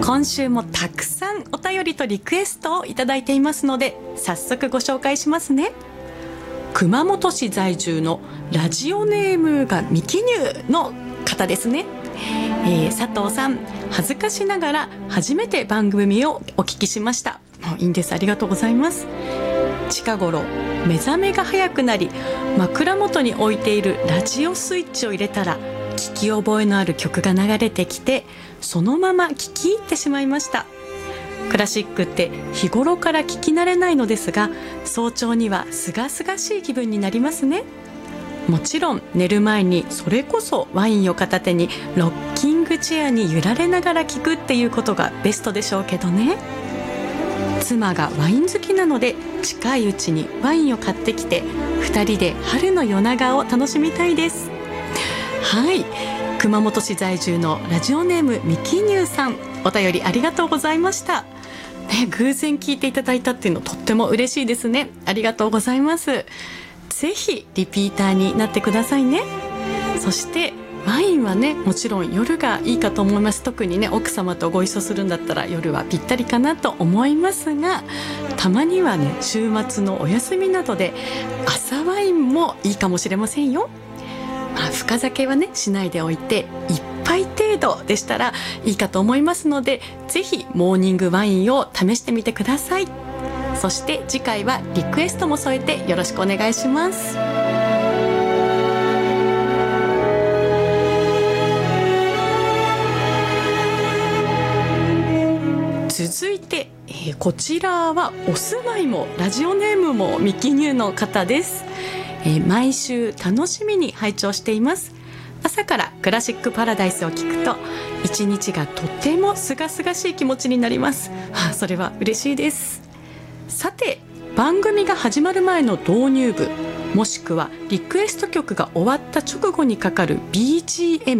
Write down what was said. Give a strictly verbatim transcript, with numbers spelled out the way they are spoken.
今週もたくさんお便りとリクエストをいただいていますので、早速ご紹介しますね。熊本市在住のラジオネームが未記入の方ですね。えー、佐藤さん、恥ずかしながら初めて番組をお聞きしました。いいんです、ありがとうございます。近頃目覚めが早くなり、枕元に置いているラジオスイッチを入れたら聞き覚えのある曲が流れてきて、そのまま聞き入ってしまいました。クラシックって日頃から聞き慣れないのですが、早朝にはすがすがしい気分になりますね。もちろん寝る前にそれこそワインを片手にロッキングチェアに揺られながら聞くっていうことがベストでしょうけどね。妻がワイン好きなので、近いうちにワインを買ってきてふたりで春の夜長を楽しみたいです。はい、熊本市在住のラジオネームみきにゅうさん、お便りありがとうございました、ね、偶然聞いていただいたっていうのとっても嬉しいですね。ありがとうございます。ぜひリピーターになってくださいね。そしてワインはね、もちろん夜がいいかと思います。特にね、奥様とご一緒するんだったら夜はぴったりかなと思いますが、たまにはね、週末のお休みなどで朝ワインもいいかもしれませんよ。まあ、深酒はねしないでおいて一杯程度でしたらいいかと思いますので、ぜひモーニングワインを試してみてください。そして次回はリクエストも添えてよろしくお願いします。続いて、えー、こちらはお住まいもラジオネームも未記入の方です。えー、毎週楽しみに拝聴しています。朝からクラシックパラダイスを聞くと一日がとてもすがすがしい気持ちになります。はあ、それは嬉しいです。さて、番組が始まる前の導入部、もしくはリクエスト曲が終わった直後にかかる ビージーエム